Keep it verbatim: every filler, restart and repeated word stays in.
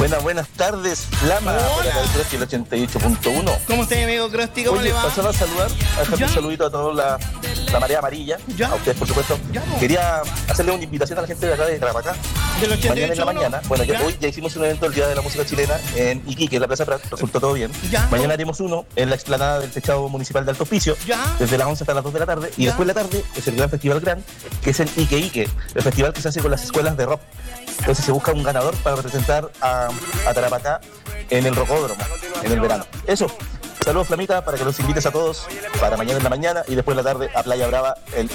Buenas, buenas tardes, Flama, por acá el Crosti, el ochenta y ocho punto uno. ¿Cómo está mi amigo Crosti? ¿Cómo Oye, le va? pasaba a saludar, a dejarle un saludito a toda la, la marea amarilla, ¿Ya? a ustedes por supuesto. ¿Ya, no? Quería hacerle una invitación a la gente de acá de Tarapacá. Del ochenta y ocho Mañana en la uno. mañana, bueno, ya, ¿Ya? hoy ya hicimos un evento el Día de la Música Chilena en Iquique, en la Plaza Prat, resultó todo bien. ¿Ya? Mañana haremos uno en la explanada del Techado Municipal de Alto Hospicio, ¿Ya? desde las once hasta las dos de la tarde, y ¿Ya? después de la tarde es el gran festival Gran, que es el Ike Ike, el festival que se hace con las escuelas de rock. Entonces se busca un ganador para representar a, a Tarapacá en el rocódromo, en el verano. Eso. Saludos, Flamita, para que los invites a todos para mañana en la mañana y después en la tarde a Playa Brava, el